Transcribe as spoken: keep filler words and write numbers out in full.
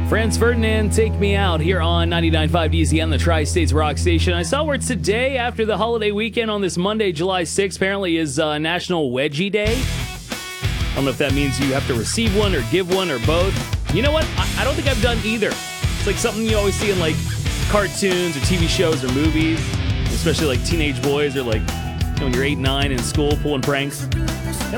Franz Ferdinand, Take Me Out here on ninety-nine point five D Z N, the Tri-States Rock Station. I saw where today, after the holiday weekend on this Monday, July sixth, apparently is uh, National Wedgie Day. I don't know if that means you have to receive one or give one or both. You know what? I, I don't think I've done either. It's like something you always see in like cartoons or T V shows or movies, especially like teenage boys or like you know, when you're eight, nine in school pulling pranks. Never